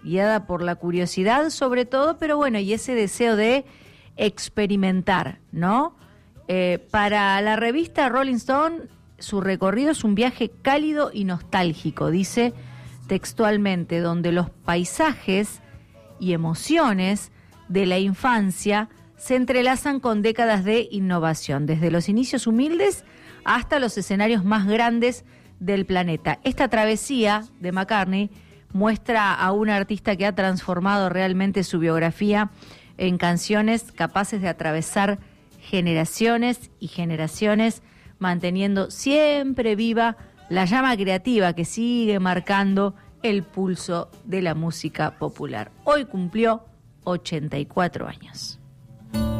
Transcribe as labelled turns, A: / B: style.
A: guiada por la curiosidad sobre todo, pero bueno, y ese deseo de experimentar, ¿no? Para la revista Rolling Stone, su recorrido es un viaje cálido y nostálgico, dice textualmente, donde los paisajes y emociones de la infancia se entrelazan con décadas de innovación, desde los inicios humildes hasta los escenarios más grandes del planeta. Esta travesía de McCartney muestra a un artista que ha transformado realmente su biografía en canciones capaces de atravesar generaciones y generaciones, manteniendo siempre viva la llama creativa que sigue marcando el pulso de la música popular. Hoy cumplió 84 años.